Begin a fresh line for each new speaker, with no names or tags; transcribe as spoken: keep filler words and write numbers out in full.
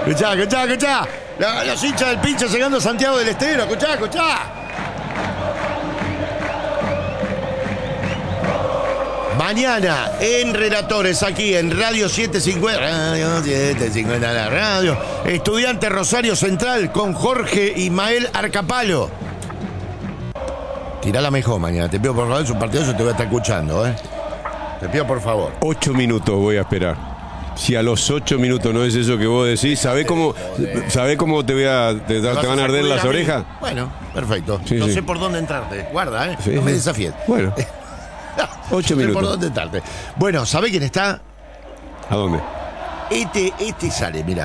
Escuchá, escuchá, escuchá. La- Los hinchas del pincho llegando a Santiago del Estero. Escuchá, escuchá. Mañana en Relatores, aquí en Radio setecientos cincuenta. Radio setecientos cincuenta, la radio. Estudiante Rosario Central con Jorge Ismael Arcapalo. Tirá la mejor mañana. Te pido por favor, es un partido, yo te voy a estar escuchando, ¿eh? Te pido por favor.
Ocho minutos voy a esperar. Si a los ocho minutos no es eso que vos decís, ¿sabés cómo, ¿sabés cómo te, voy a, te, te
¿Me vas
van a arder
sacudir
las
a mí?
orejas?
Bueno, perfecto.
Sí,
no
sí.
sé por dónde entrarte. Guarda, ¿eh?
Sí,
no me
sí.
desafíes.
Bueno, ocho
No sé
minutos.
por dónde entrarte. Bueno, ¿sabés quién está?
¿A dónde?
Este, este sale, mirá.